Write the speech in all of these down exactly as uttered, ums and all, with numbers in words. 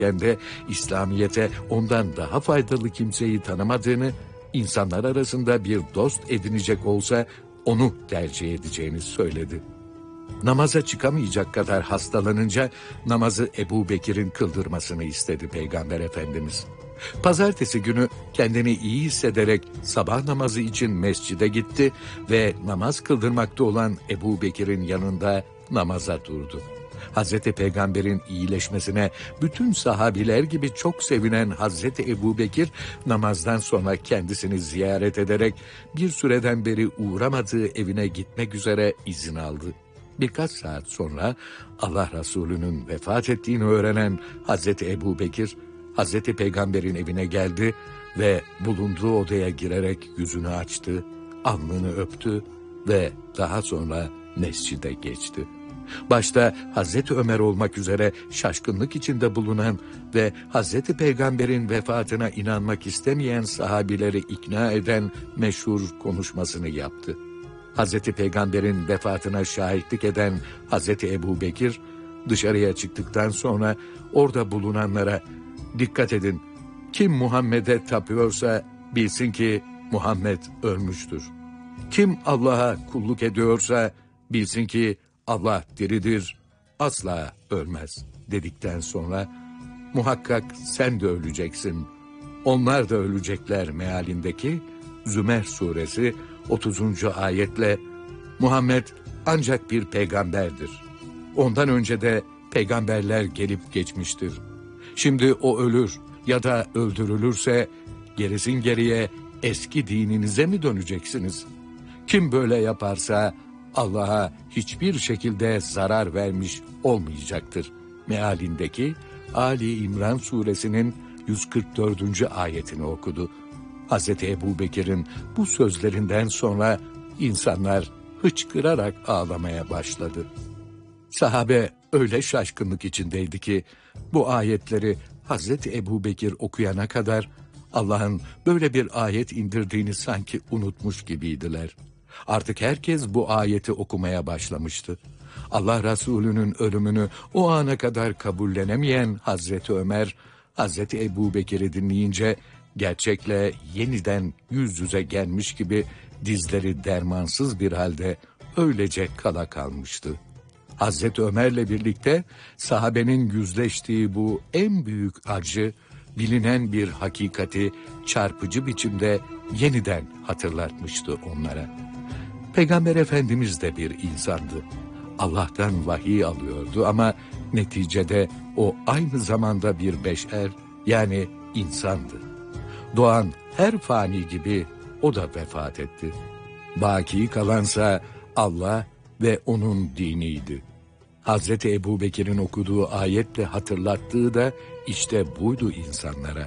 de İslamiyet'e ondan daha faydalı kimseyi tanımadığını, insanlar arasında bir dost edinecek olsa onu tercih edeceğini söyledi. Namaza çıkamayacak kadar hastalanınca namazı Ebu Bekir'in kıldırmasını istedi Peygamber Efendimiz. Pazartesi günü kendini iyi hissederek sabah namazı için mescide gitti ve namaz kıldırmakta olan Ebu Bekir'in yanında namaza durdu. Hazreti Peygamber'in iyileşmesine bütün sahabiler gibi çok sevinen Hazreti Ebu Bekir namazdan sonra kendisini ziyaret ederek bir süreden beri uğramadığı evine gitmek üzere izin aldı. Birkaç saat sonra Allah Resulü'nün vefat ettiğini öğrenen Hazreti Ebu Bekir, Hazreti Peygamber'in evine geldi ve bulunduğu odaya girerek yüzünü açtı, alnını öptü ve daha sonra mescide geçti. Başta Hazreti Ömer olmak üzere şaşkınlık içinde bulunan ve Hazreti Peygamber'in vefatına inanmak istemeyen sahabileri ikna eden meşhur konuşmasını yaptı. Hazreti Peygamber'in vefatına şahitlik eden Hazreti Ebu Bekir, dışarıya çıktıktan sonra orada bulunanlara, "Dikkat edin, kim Muhammed'e tapıyorsa bilsin ki Muhammed ölmüştür. Kim Allah'a kulluk ediyorsa bilsin ki Allah diridir, asla ölmez," dedikten sonra, "Muhakkak sen de öleceksin, onlar da ölecekler" mealindeki Zümer suresi otuzuncu ayetle Muhammed ancak bir peygamberdir. Ondan önce de peygamberler gelip geçmiştir. Şimdi o ölür ya da öldürülürse gerisin geriye eski dininize mi döneceksiniz? Kim böyle yaparsa Allah'a hiçbir şekilde zarar vermiş olmayacaktır mealindeki Ali İmran suresinin yüz kırk dördüncü ayetini okudu. Hazreti Ebu Bekir'in bu sözlerinden sonra insanlar hıçkırarak ağlamaya başladı. Sahabe öyle şaşkınlık içindeydi ki bu ayetleri Hazreti Ebu Bekir okuyana kadar Allah'ın böyle bir ayet indirdiğini sanki unutmuş gibiydiler. Artık herkes bu ayeti okumaya başlamıştı. Allah Resulü'nün ölümünü o ana kadar kabullenemeyen Hazreti Ömer, Hazreti Ebu Bekir'i dinleyince gerçekle yeniden yüz yüze gelmiş gibi dizleri dermansız bir halde öylece kala kalmıştı. Hazreti Ömer'le birlikte sahabenin yüzleştiği bu en büyük acı, bilinen bir hakikati çarpıcı biçimde yeniden hatırlatmıştı onlara. Peygamber Efendimiz de bir insandı. Allah'tan vahiy alıyordu ama neticede o aynı zamanda bir beşer, yani insandı. Doğan her fani gibi o da vefat etti. Baki kalansa Allah ve onun diniydi. Hazreti Ebu Bekir'in okuduğu ayetle hatırlattığı da işte buydu insanlara.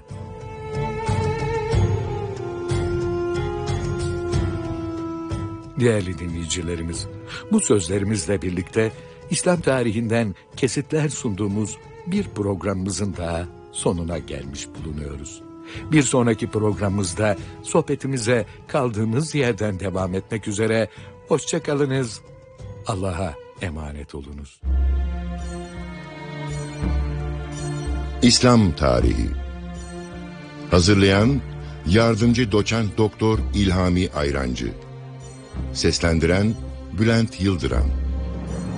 Değerli dinleyicilerimiz, bu sözlerimizle birlikte İslam tarihinden kesitler sunduğumuz bir programımızın daha sonuna gelmiş bulunuyoruz. Bir sonraki programımızda sohbetimize kaldığımız yerden devam etmek üzere. Hoşça kalınız, Allah'a emanet olunuz. İslam Tarihi. Hazırlayan Yardımcı Doçent Doktor İlhami Ayrancı. Seslendiren Bülent Yıldıran.